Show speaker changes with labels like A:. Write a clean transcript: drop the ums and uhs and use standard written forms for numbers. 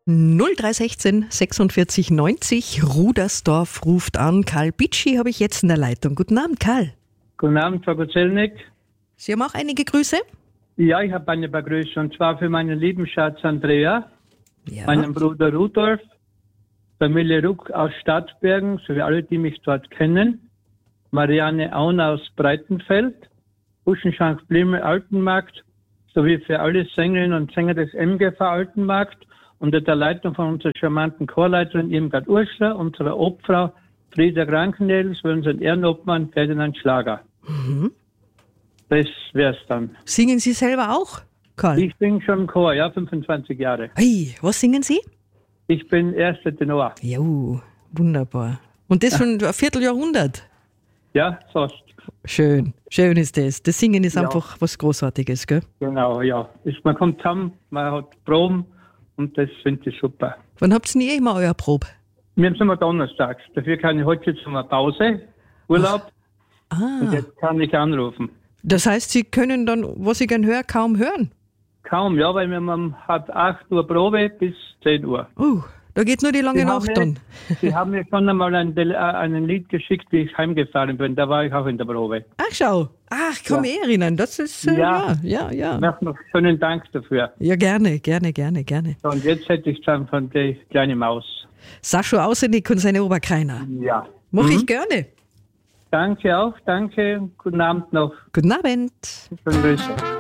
A: 0316 46 90 Rudersdorf ruft an. Karl Bitschi habe ich jetzt in der Leitung. Guten Abend, Karl.
B: Guten Abend, Frau Kozelnik.
A: Sie haben auch einige Grüße?
B: Ja, ich habe eine Begrüßung, und zwar für meinen lieben Schatz Andrea, meinen Bruder Rudolf, Familie Ruck aus Stadtbergen, sowie alle, die mich dort kennen, Marianne Aun aus Breitenfeld, Buschenschank Blimmel Altenmarkt, sowie für alle Sängerinnen und Sänger des MGV Altenmarkt unter der Leitung von unserer charmanten Chorleiterin Irmgard Ursler, unserer Obfrau Frieda Krankenedel, sowie unseren Ehrenobmann Ferdinand Schlager.
A: Mhm.
B: Das wär's dann.
A: Singen Sie selber auch, Karl?
B: Ich singe schon im Chor, ja, 25 Jahre.
A: Hey, was singen Sie?
B: Ich bin erster Tenor.
A: Jo, wunderbar. Und das schon ein Vierteljahrhundert?
B: Ja, fast.
A: Schön, schön ist das. Das Singen ist einfach was Großartiges, gell?
B: Genau, ja. Man kommt zusammen, man hat Proben und das finde ich super.
A: Wann habt ihr immer euer Probe?
B: Wir haben es immer donnerstags. Dafür kann ich heute jetzt mal Pause, Urlaub. Und jetzt kann ich anrufen.
A: Das heißt, Sie können dann, was ich gern höre, kaum hören?
B: Kaum, ja, weil wir haben 8 Uhr Probe bis 10 Uhr.
A: Da geht nur die lange Nacht dann.
B: Sie haben mir schon einmal ein Lied geschickt, wie ich heimgefahren bin. Da war ich auch in der Probe.
A: Ach, schau. Ach, ich kann mich erinnern. Das ist, ja.
B: Noch schönen Dank dafür.
A: Ja, gerne.
B: So, und jetzt hätte ich dann von der kleine Maus.
A: Sascha Ausenig und seine Oberkreiner.
B: Ja.
A: Mach ich gerne.
B: Danke auch, danke. Guten Abend noch.
A: Guten Abend.
B: Schöne Grüße.